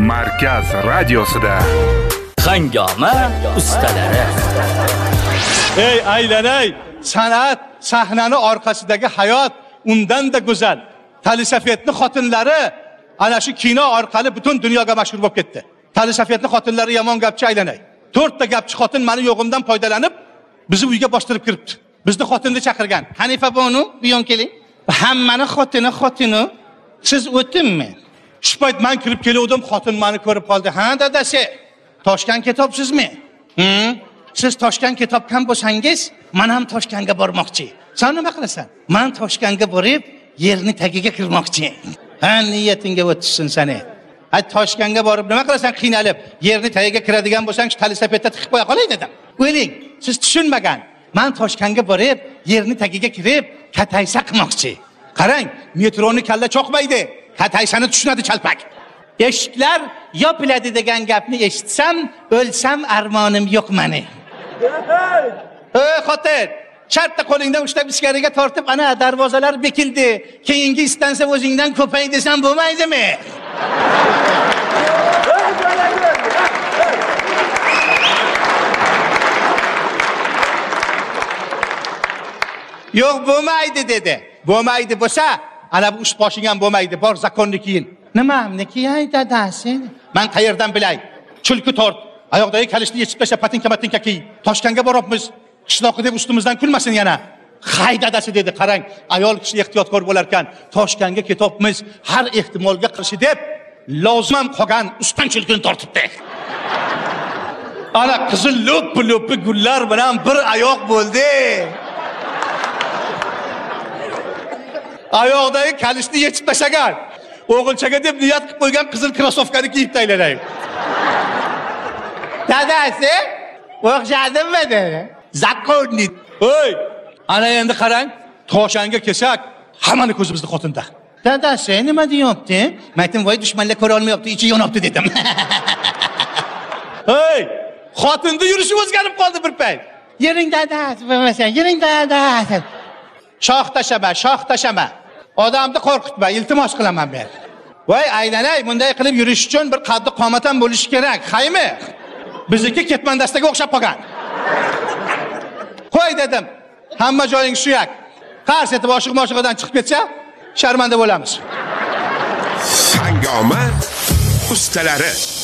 Markaz radiosida Hangoma ustalari. Ey aylanay, san'at sahnani orqasidagi hayot undan da go'zal. Talisafetning xotinlari ana shu kino orqali butun dunyoga mashhur bo'lib ketdi. Talisafetning xotinlari yomon gapchi aylanay. 4 ta gapchi xotin meni yo'g'imdan foydalanib bizni uyga bostirib kiribdi. Bizni xotinni chaqirgan. Hanifa bonu, bu yon keling. Hammani xotini. Siz o'tdimmi? Shu payt men kirib keluvdim, xotin meni ko'rib qoldi. Ha, dadasi. Toshkent kitobsizmi? Siz Toshkent kitobdan bo'lsangiz, men ham Toshkentga bormoqchi. Sen nima qilasan? Men Toshkentga borib, yerni tagiga kirmoqchi. Ha, niyatingga o'tsin seni. Ha, Toshkentga borib nima qilasan qiynalib? Yerni tagiga kiradigan bo'lsang, shu talisapetda tiqib qo'ya qolay dedim. O'yling, siz tushunmagan. Men Toshkentga borib, yerni tagiga kirib, kataysa qilmoqchi. Qarang, metroni kalla cho'qmaydi. Kataysani tushunadi chalpak. Eshiklar yopiladi degan gapni eshitsam, o'lsam armonim yo'q meni. Ey xotin, shartta qo'lingdan ushlab ichkariga tortib, ana darvozalar bekildi. Keyingi istansiya o'zingdan ko'pay desam bo'lmaydimi? Yo'q, bo'lmaydi dedi. Bo'lmaydi bo'lsa, ana bu ish boshing ham bo'lmaydi. Bor zakonni keyin. Nimamniki ay dadasi? Men qayerdan bilay? Chulki tort. Oyoqdagi kalishni yechib tashlab patinka kiy. Toshkentga boribmiz. Qishloqi deb ustimizdan kulmasin yana. Hay dadasi dedi. Qarang, ayol kishi ehtiyotkor bo'lar ekan. Toshkentga ketibmiz. Har ehtimolga qarshi deb lozim qolgan ustan chulkini tortibdi. Ana qizil lo'p-lo'pi gullar bilan bir oyoq bo'ldi. Oyoqdagi kalishni yechib tashlagan. O'g'ilchaga deb niyat qilib qo'ygan qizil krossovkani kiyib taylanay. Dadasi, o'xshadimmi dedi. Zakonni. Oy, ana endi qarang, Toshkentga kelsak, hammani ko'zimizni xotinda. Dadasi, nima deyapti? Aytdim, voy dushmanlar ko'ra olmayapti, ichi yonibdi dedim. Hey, xotinda yurishi o'zgarib qoldi bir payt. Yering dadasi, bo'lmasa, yering dadasi. Shoh tashama. Odamni qo'rqitma, iltimos qilaman men. Voy aylanay, bunday qilib yurish uchun bir qaddi qomatam bo'lishi kerak, haymi? Bizniki ketmandastaga o'xshab qolgan. Qo'y dedim. Hamma joying suyak. Qars etib oshiq-moshiqdan chiqib ketsa, sharmanda bo'lamiz. Hangoma ustalari.